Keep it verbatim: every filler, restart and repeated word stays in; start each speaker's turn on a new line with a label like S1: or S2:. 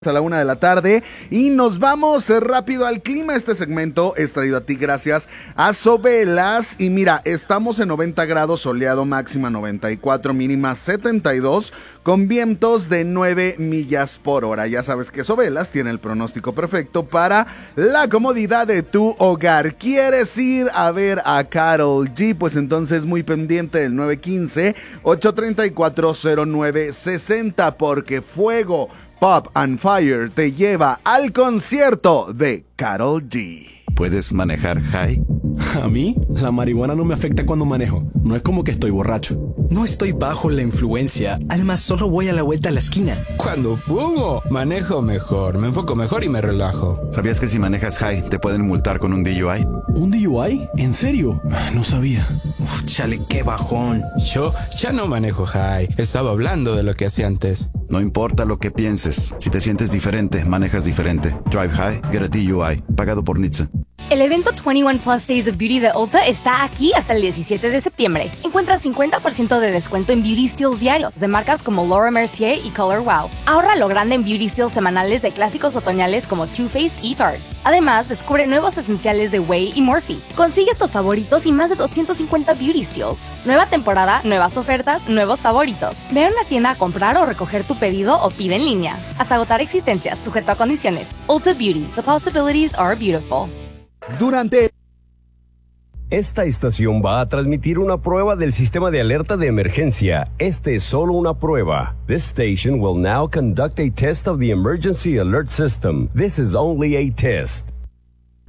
S1: A la una de la tarde y nos vamos rápido al clima. Este segmento es traído a ti gracias a Sobelas y mira, estamos en noventa grados, soleado, máxima noventa y cuatro, mínima setenta y dos, con vientos de nueve millas por hora. Ya sabes que Sobelas tiene el pronóstico perfecto para la comodidad de tu hogar. ¿Quieres ir a ver a Karol G? Pues entonces muy pendiente del nueve quince, ocho treinta y cuatro, cero nueve sesenta, porque Fuego Pop and Fire te lleva al concierto de Karol G.
S2: ¿Puedes manejar high?
S3: A mí, la marihuana no me afecta cuando manejo. No es como que estoy borracho.
S4: No estoy bajo la influencia. Además, solo voy a la vuelta a la esquina.
S5: Cuando fumo, manejo mejor, me enfoco mejor y me relajo.
S2: ¿Sabías que si manejas high te pueden multar con un D U I?
S3: ¿Un D U I? ¿En serio? No sabía.
S4: Uf, chale, qué bajón.
S5: Yo ya no manejo high. Estaba hablando de lo que hacía antes.
S2: No importa lo que pienses. Si te sientes diferente, manejas diferente. Drive high, get a D U I. Pagado por N H T S A.
S6: El evento veintiuno Plus Days of Beauty de Ulta está aquí hasta el diecisiete de septiembre. Encuentra cincuenta por ciento de descuento en Beauty Steals diarios de marcas como Laura Mercier y Color Wow. Ahorra lo grande en Beauty Steals semanales de clásicos otoñales como Too Faced y Tarte. Además, descubre nuevos esenciales de Way y Morphe. Consigue estos favoritos y más de doscientos cincuenta Beauty Steals. Nueva temporada, nuevas ofertas, nuevos favoritos. Ve a una tienda a comprar o recoger tu pedido o pide en línea. Hasta agotar existencias, sujeto a condiciones. Ulta Beauty. The possibilities are beautiful.
S1: Durante
S7: Esta estación va a transmitir una prueba del sistema de alerta de emergencia. Este es solo una prueba. This station will now conduct a test of the emergency alert system. This is only a test.